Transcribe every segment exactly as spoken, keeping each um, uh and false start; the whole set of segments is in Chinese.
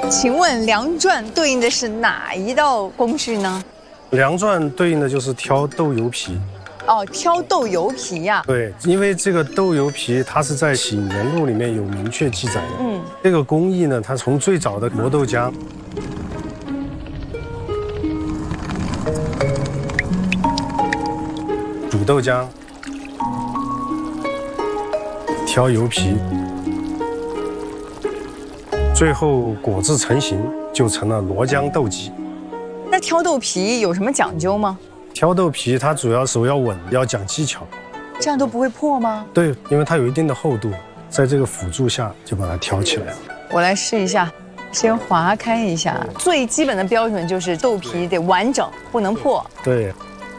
请问梁转对应的是哪一道工序呢？ 梁转对应的就是挑豆油皮。 哦，挑豆油皮呀、啊。 对，因为这个豆油皮它是在《醒元录》里面有明确记载的。嗯，这个工艺呢，它从最早的磨豆浆，煮豆浆，挑油皮，最后果制成型，就成了罗浆豆鸡。 那挑豆皮有什么讲究吗？ 挑豆皮它主要手要稳，要讲技巧。 这样都不会破吗？ 对，因为它有一定的厚度，在这个辅助下就把它挑起来了。 我来试一下，先划开一下。最基本的标准就是豆皮得完整，不能破。 对。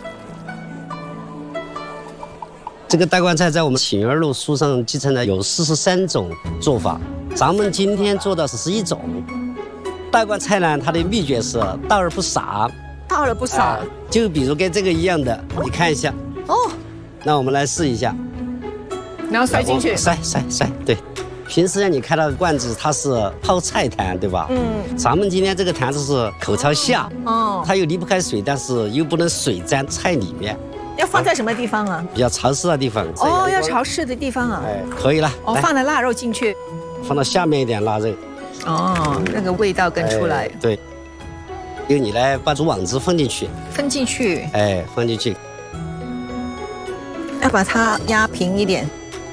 这个大灌菜在我们《醒元录》书上继承了有四十三种做法，咱们今天做的是十一种。大灌菜呢，它的秘诀是大而不洒。 大而不洒、呃， 就比如跟这个一样的，你看一下。哦。那我们来试一下。 然后塞进去。 塞塞塞，对。平时让你看到的罐子，它是泡菜坛，对吧？嗯。咱们今天这个坛子是口朝下。哦。它又离不开水，但是又不能水沾菜里面。 要放在什么地方啊？ 比较潮湿的地方。 哦，要潮湿的地方啊。 哎，可以了。 哦，放了腊肉进去。 放到下面一点腊肉。 哦，那个味道更出来。 哎、对。由你来把煮网子放进去。 放进去。 哎，放进去。 要把它压平一点。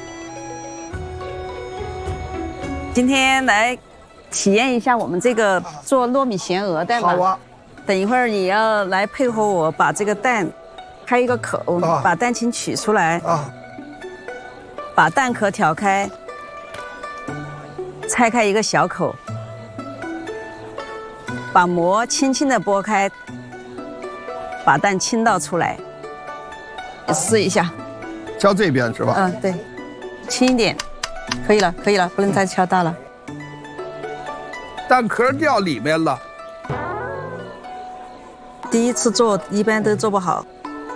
今天来体验一下我们这个做糯米咸鹅蛋吧。 好啊。 等一会儿你要来配合我把这个蛋开一个口，啊、把蛋清取出来。啊。把蛋壳挑开，拆开一个小口。把膜轻轻地拨开，把蛋倾倒出来，试一下。 敲这边是吧？ 嗯，对，轻一点，可以了，可以了，不能再敲大了。 蛋壳掉里面了。 第一次做一般都做不好。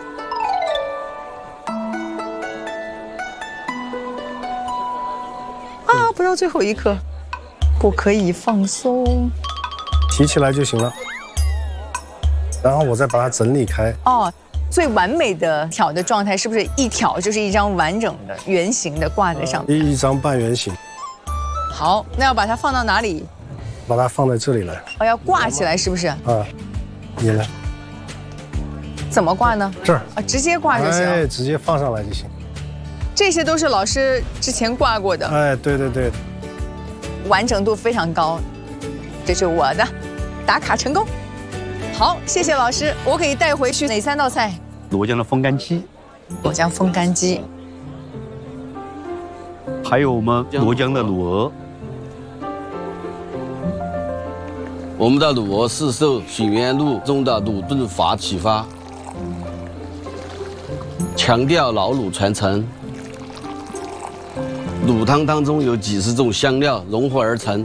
啊，不要最后一刻，不可以放松。 提起来就行了，然后我再把它整理开。 哦，最完美的挑的状态是不是一挑就是一张完整的圆形的挂在上面？ 一张半圆形。 好，那要把它放到哪里？ 把它放在这里来。 哦，要挂起来是不是？啊， 你来。 怎么挂呢？ 这儿啊，直接挂就行。 哎，直接放上来就行。 这些都是老师之前挂过的。 哎，对对对， 完整度非常高。这是我的。打卡成功，好，谢谢老师。我可以带回去哪三道菜？ 罗江的风干鸡， 罗江风干鸡， 还有我们罗江的卤鹅。 我们的卤鹅是受《醒元录》中的卤炖法启发，强调老卤传承。卤汤当中有几十种香料融合而成。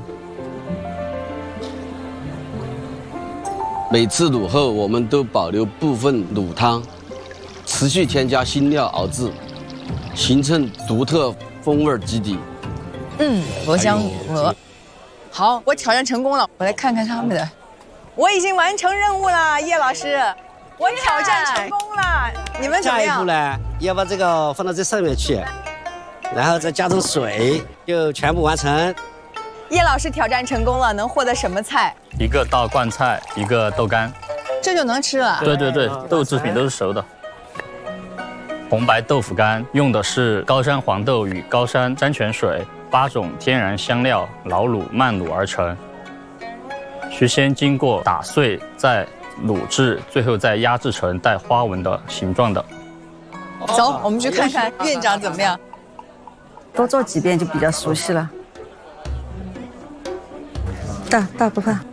每次卤后，我们都保留部分卤汤，持续添加新料熬制，形成独特风味基底。 嗯，罗江卤鹅，好，我挑战成功了。我来看看他们的，我已经完成任务了，叶老师，我挑战成功了。你们怎么样？ 下一步呢，要把这个放到这上面去，然后再加入水，就全部完成。 叶老师挑战成功了，能获得什么菜？ 一个大灌菜，一个豆干， 这就能吃了。 对对对，豆制品都是熟的。红白豆腐干用的是高山黄豆与高山山泉水八种天然香料老卤慢卤而成，需先经过打碎，再卤制，最后再压制成带花纹的形状的。 走，我们去看看院长怎么样。 多做几遍就比较熟悉了。大大不怕，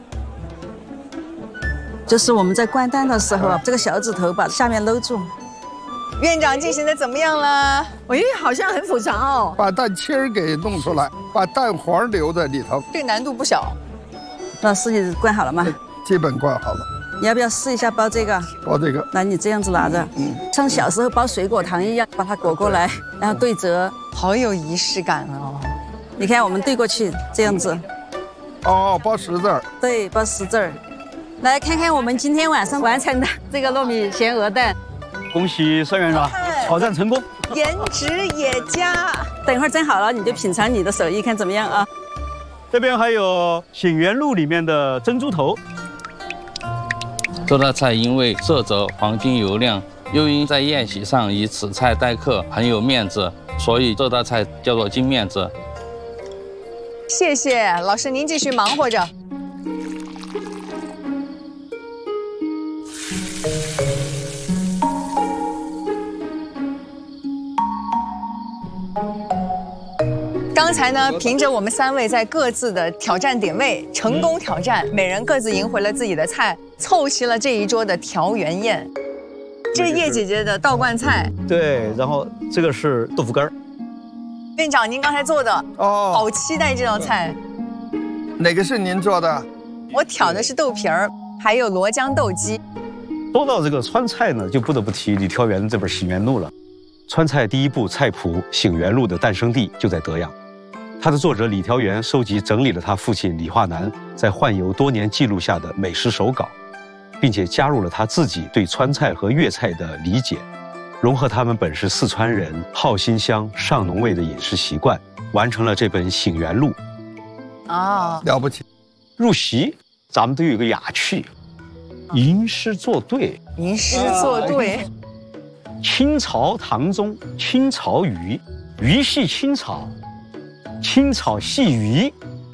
就是我们在灌蛋的时候啊，这个小指头把下面搂住。 院长进行的怎么样了？ 哎，好像很复杂哦。 把蛋清儿给弄出来，把蛋黄留在里头。 这个难度不小。 老师，你灌好了吗？ 基本灌好了。 你要不要试一下包这个？ 包这个。 那你这样子拿着，嗯，像小时候包水果糖一样，把它裹过来，然后对折， 好有仪式感哦。 你看，我们对过去这样子。 哦，包十字儿。 对，包十字儿。来看看我们今天晚上完成的这个糯米咸鹅蛋。 恭喜孙园长挑战成功， 颜值也佳。 等一会儿蒸好了，你就品尝你的手艺，看怎么样啊？ 这边还有醒园路里面的珍珠头。 这道菜因为色泽黄金油亮，又因在宴席上以此菜待客很有面子，所以这道菜叫做金面子。 谢谢老师，您继续忙活着。刚才呢，凭着我们三位在各自的挑战点位成功挑战，每人各自赢回了自己的菜，凑齐了这一桌的调圆宴。这是叶姐姐的道观菜， 对，然后这个是豆腐干儿。 院长，您刚才做的哦，好期待这道菜。 哪个是您做的？ 我挑的是豆皮儿，还有罗江豆鸡。 说到这个川菜呢，就不得不提李调元这本《醒园录》了。川菜第一部菜谱《醒园录》的诞生地就在德阳。它的作者李调元收集整理了他父亲李化南在宦游多年记录下的美食手稿，并且加入了他自己对川菜和粤菜的理解，融合他们本是四川人好辛香上浓味的饮食习惯，完成了这本《醒园录》。 啊， 了不起！ 入席，咱们都有个雅趣，吟诗作对。 吟诗作对。 清朝唐中，清炒鱼，鱼系清炒，清炒细鱼。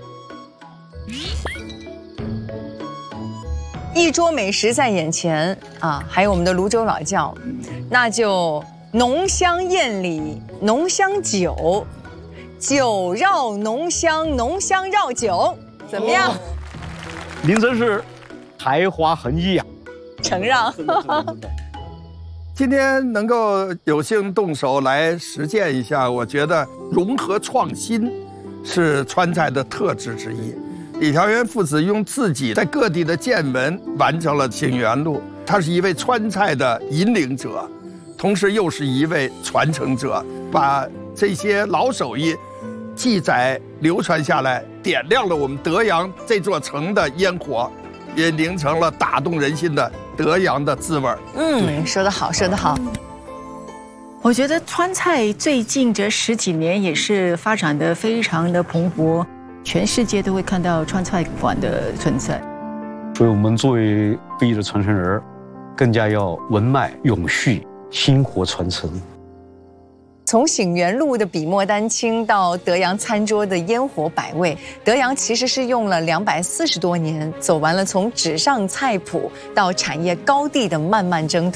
一桌美食在眼前啊，还有我们的泸州老窖，那就浓香艳里浓香酒，酒绕浓香，浓香绕酒，怎么样？ 您真是才华横溢啊！ 承让。 今天能够有幸动手来实践一下，我觉得融合创新是川菜的特质之一。李调元父子用自己在各地的见闻完成了《醒园录》，他是一位川菜的引领者，同时又是一位传承者，把这些老手艺记载流传下来，点亮了我们德阳这座城的烟火，也凝成了打动人心的德阳的滋味。 嗯，说得好，说得好。 我觉得川菜最近这十几年也是发展得非常的蓬勃，全世界都会看到川菜馆的存在。 所以我们作为非遗的传承人，更加要文脉永续，薪火传承。 从醒园路的笔墨丹青到德阳餐桌的烟火百味，德阳其实是用了两百四十多年，走完了从纸上菜谱到产业高地的漫漫征途。